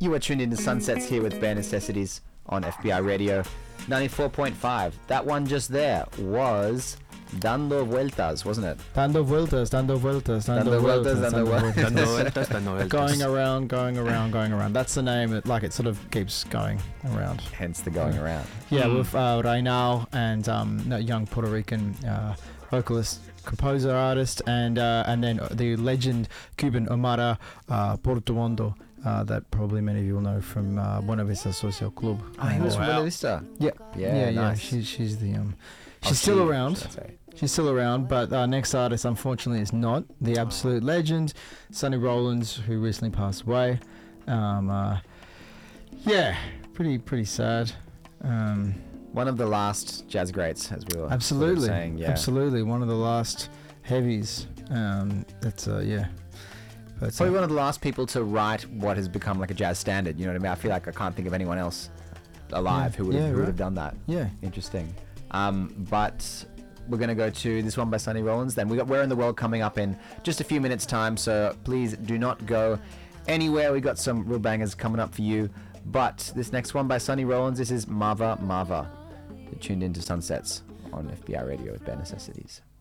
You are tuned into Sunsets here with Bare Necessities on FBI Radio 94.5. That one just there was Dando Vueltas, wasn't it? Dando vueltas. Dando vueltas. Dando vueltas. Going around. That's the name. It sort of keeps going around. Hence the going around. Yeah, with Reynal and that young Puerto Rican vocalist, composer, artist, and then the legend Cuban Omara Portuondo. That probably many of you will know from Buena Vista Social Club. Oh, he was from Buena Vista. Yeah, nice. She's the she's still around. She's still around, but our next artist, unfortunately, is not. The absolute legend, Sonny Rollins, who recently passed away. Pretty sad. One of the last jazz greats, as we were absolutely saying. Yeah. Absolutely, one of the last heavies. But probably one of the last people to write what has become like a jazz standard. You know what I mean? I feel like I can't think of anyone else alive who would have done that. Yeah. Interesting. But we're going to go to this one by Sonny Rollins. Then we got Where in the World coming up in just a few minutes' time. So please do not go anywhere. We got some real bangers coming up for you. But this next one by Sonny Rollins, this is Mava Mava. You're tuned into Sunsets on FBI Radio with Bare Necessities.